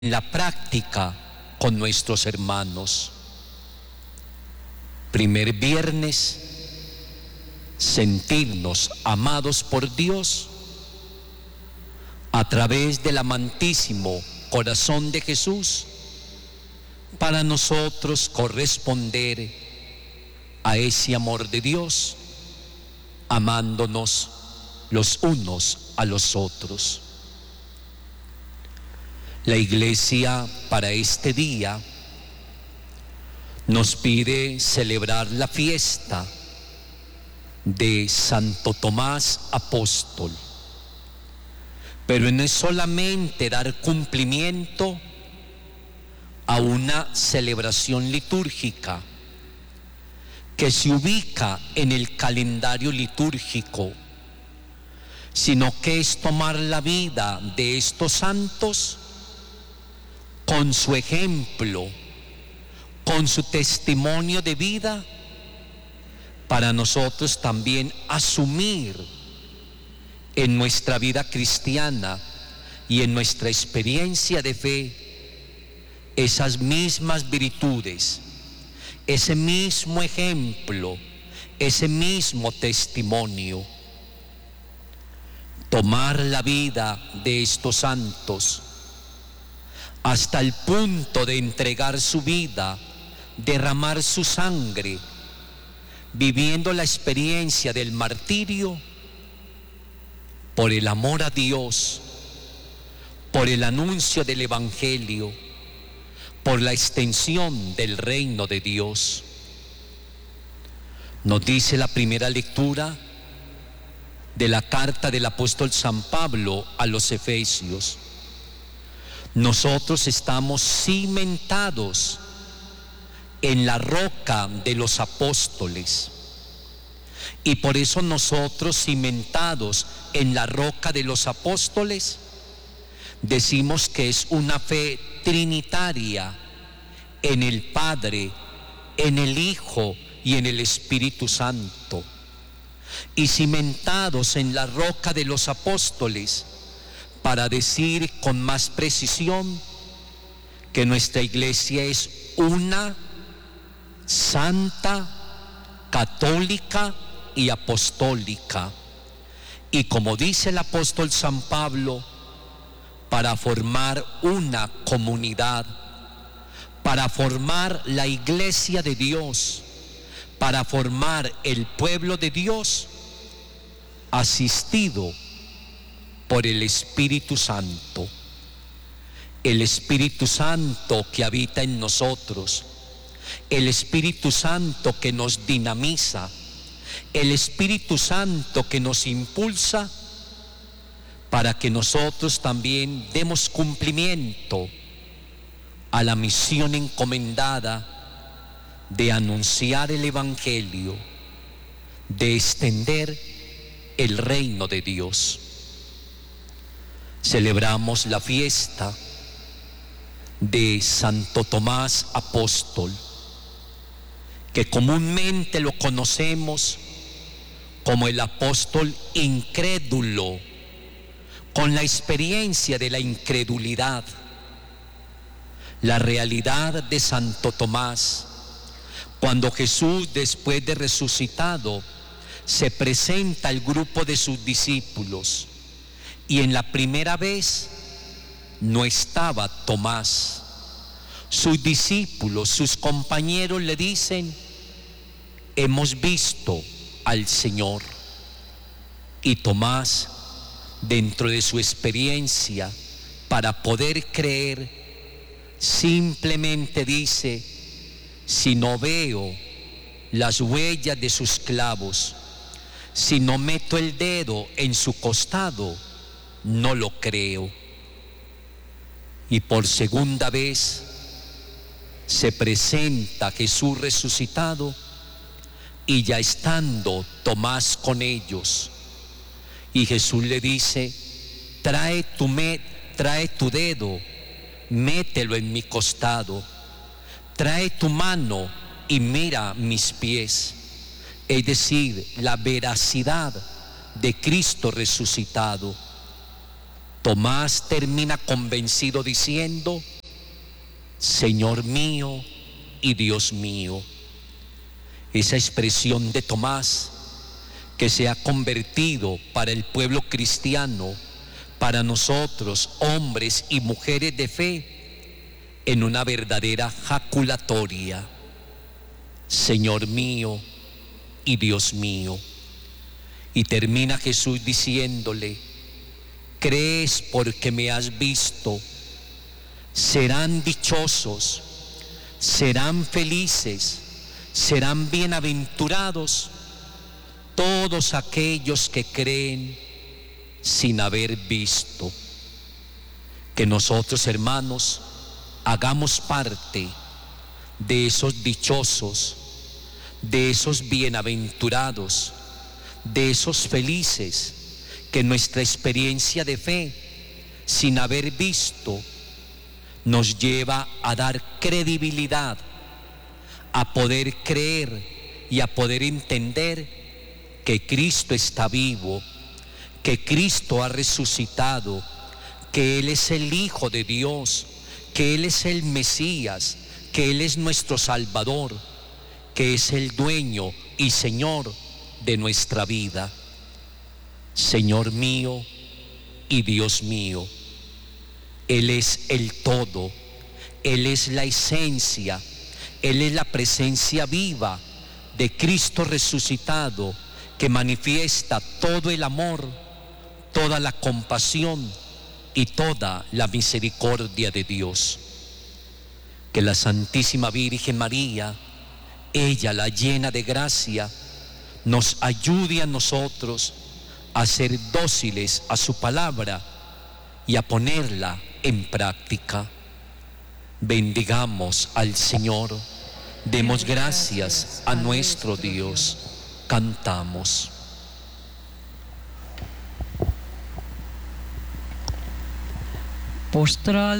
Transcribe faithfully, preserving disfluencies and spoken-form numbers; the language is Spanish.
la práctica con nuestros hermanos. Primer viernes, sentirnos amados por Dios a través del amantísimo corazón de Jesús, para nosotros corresponder a ese amor de Dios, amándonos los unos a los otros. La Iglesia para este día nos pide celebrar la fiesta de Santo Tomás Apóstol, pero no es solamente dar cumplimiento a una celebración litúrgica que se ubica en el calendario litúrgico, sino que es tomar la vida de estos santos con su ejemplo, con su testimonio de vida, para nosotros también asumir en nuestra vida cristiana y en nuestra experiencia de fe esas mismas virtudes, ese mismo ejemplo, ese mismo testimonio. Tomar la vida de estos santos hasta el punto de entregar su vida, derramar su sangre, viviendo la experiencia del martirio por el amor a Dios, por el anuncio del Evangelio, por la extensión del reino de Dios. Nos dice la primera lectura de la carta del apóstol San Pablo a los Efesios: nosotros estamos cimentados en la roca de los apóstoles, y por eso nosotros, cimentados en la roca de los apóstoles, decimos que es una fe trinitaria en el Padre, en el Hijo y en el Espíritu Santo. Y cimentados en la roca de los apóstoles, para decir con más precisión que nuestra Iglesia es una, santa, católica y apostólica. Y como dice el apóstol San Pablo, para formar una comunidad, para formar la Iglesia de Dios, para formar el pueblo de Dios, asistido por el Espíritu Santo. El Espíritu Santo que habita en nosotros, el Espíritu Santo que nos dinamiza, el Espíritu Santo que nos impulsa para que nosotros también demos cumplimiento a la misión encomendada de anunciar el Evangelio, de extender el reino de Dios. Celebramos la fiesta de Santo Tomás Apóstol, que comúnmente lo conocemos como el apóstol incrédulo, con la experiencia de la incredulidad. La realidad de Santo Tomás, cuando Jesús, después de resucitado, se presenta al grupo de sus discípulos, y en la primera vez no estaba Tomás. Sus discípulos, sus compañeros le dicen: hemos visto al Señor. Y Tomás, dentro de su experiencia para poder creer, simplemente dice: si no veo las huellas de sus clavos, si no meto el dedo en su costado, no lo creo. Y por segunda vez se presenta Jesús resucitado, y ya estando Tomás con ellos, y Jesús le dice: trae tu, me, trae tu dedo, mételo en mi costado, trae tu mano y mira mis pies. Es decir, la veracidad de Cristo resucitado. Tomás termina convencido diciendo: Señor mío y Dios mío. Esa expresión de Tomás, que se ha convertido para el pueblo cristiano, para nosotros, hombres y mujeres de fe, en una verdadera jaculatoria. Señor mío y Dios mío. Y termina Jesús diciéndole: ¿crees porque me has visto? Serán dichosos, serán felices, serán bienaventurados todos aquellos que creen sin haber visto. Que nosotros, hermanos, hagamos parte de esos dichosos, de esos bienaventurados, de esos felices, que nuestra experiencia de fe, sin haber visto, nos lleva a dar credibilidad, a poder creer y a poder entender que Cristo está vivo, que Cristo ha resucitado, que Él es el Hijo de Dios, que Él es el Mesías, que Él es nuestro Salvador, que es el dueño y Señor de nuestra vida. Señor mío y Dios mío. Él es el todo, Él es la esencia, Él es la presencia viva de Cristo resucitado, que manifiesta todo el amor, toda la compasión y toda la misericordia de Dios. Que la Santísima Virgen María, ella la llena de gracia, nos ayude a nosotros a ser dóciles a su palabra y a ponerla en práctica. Bendigamos al Señor, demos gracias a nuestro Dios, cantamos. Postrado